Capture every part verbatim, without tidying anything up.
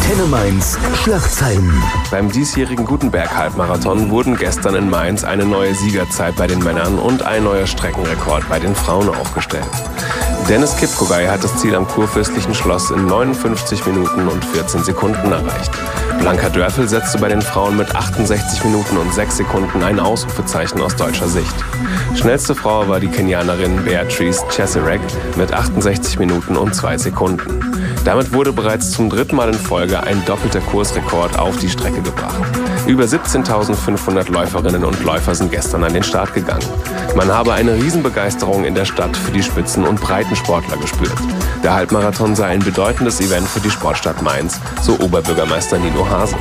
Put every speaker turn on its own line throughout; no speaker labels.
Antenne Mainz Schlagzeilen.
Beim diesjährigen Gutenberg-Halbmarathon wurden gestern in Mainz eine neue Siegerzeit bei den Männern und ein neuer Streckenrekord bei den Frauen aufgestellt. Dennis Kipkogay hat das Ziel am Kurfürstlichen Schloss in neunundfünfzig Minuten und vierzehn Sekunden erreicht. Blanka Dörfel setzte bei den Frauen mit achtundsechzig Minuten und sechs Sekunden ein Ausrufezeichen aus deutscher Sicht. Schnellste Frau war die Kenianerin Beatrice Chesirek mit achtundsechzig Minuten und zwei Sekunden. Damit wurde bereits zum dritten Mal in Folge ein doppelter Kursrekord auf die Strecke gebracht. Über siebzehntausendfünfhundert Läuferinnen und Läufer sind gestern an den Start gegangen. Man habe eine Riesenbegeisterung in der Stadt für die Spitzen- und Breitensportler gespürt. Der Halbmarathon sei ein bedeutendes Event für die Sportstadt Mainz, so Oberbürgermeister Nino Hase.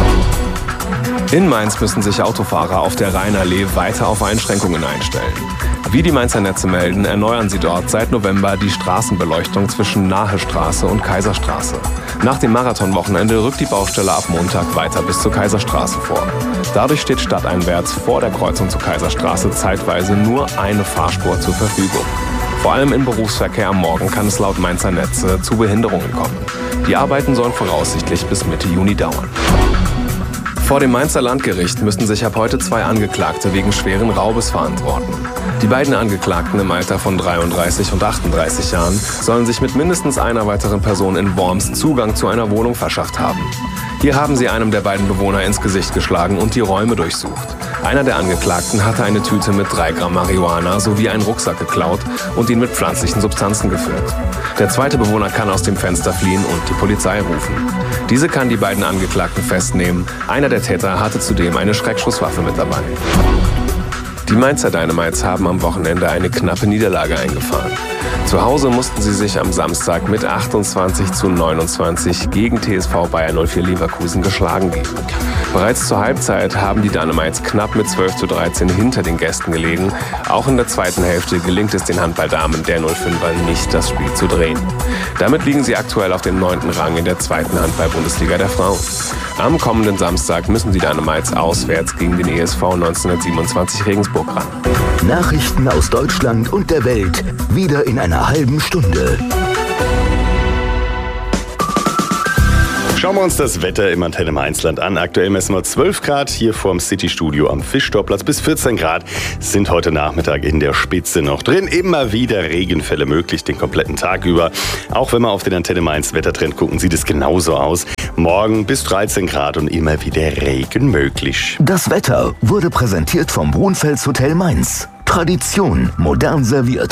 In Mainz müssen sich Autofahrer auf der Rheinallee weiter auf Einschränkungen einstellen. Wie die Mainzer Netze melden, erneuern sie dort seit November die Straßenbeleuchtung zwischen Nahestraße und Kaiserstraße. Nach dem Marathonwochenende rückt die Baustelle ab Montag weiter bis zur Kaiserstraße vor. Dadurch steht stadteinwärts vor der Kreuzung zur Kaiserstraße zeitweise nur eine Fahrspur zur Verfügung. Vor allem im Berufsverkehr am Morgen kann es laut Mainzer Netze zu Behinderungen kommen. Die Arbeiten sollen voraussichtlich bis Mitte Juni dauern. Vor dem Mainzer Landgericht müssen sich ab heute zwei Angeklagte wegen schweren Raubes verantworten. Die beiden Angeklagten im Alter von dreiunddreißig und achtunddreißig Jahren sollen sich mit mindestens einer weiteren Person in Worms Zugang zu einer Wohnung verschafft haben. Hier haben sie einem der beiden Bewohner ins Gesicht geschlagen und die Räume durchsucht. Einer der Angeklagten hatte eine Tüte mit drei Gramm Marihuana sowie einen Rucksack geklaut und ihn mit pflanzlichen Substanzen gefüllt. Der zweite Bewohner kann aus dem Fenster fliehen und die Polizei rufen. Diese kann die beiden Angeklagten festnehmen. Einer der Täter hatte zudem eine Schreckschusswaffe mit dabei. Die Mainzer Dynamites haben am Wochenende eine knappe Niederlage eingefahren. Zu Hause mussten sie sich am Samstag mit achtundzwanzig zu neunundzwanzig gegen T S V Bayer null vier Leverkusen geschlagen geben. Bereits zur Halbzeit haben die Dynamites knapp mit zwölf zu dreizehn hinter den Gästen gelegen. Auch in der zweiten Hälfte gelingt es den Handballdamen der null fünfer nicht, das Spiel zu drehen. Damit liegen sie aktuell auf dem neunten Rang in der zweiten Handball-Bundesliga der Frauen. Am kommenden Samstag müssen die Dynamites auswärts gegen den E S V neunzehnhundertsiebenundzwanzig Regensburg ran.
Nachrichten aus Deutschland und der Welt wieder in einer halben Stunde.
Schauen wir uns das Wetter im Antenne Mainzland an. Aktuell messen wir zwölf Grad hier vorm City-Studio am Fischtorplatz. Bis vierzehn Grad sind heute Nachmittag in der Spitze noch drin. Immer wieder Regenfälle möglich den kompletten Tag über. Auch wenn wir auf den Antenne Mainz Wettertrend gucken, sieht es genauso aus. Morgen bis dreizehn Grad und immer wieder Regen möglich.
Das Wetter wurde präsentiert vom Brunfels Hotel Mainz. Tradition modern serviert.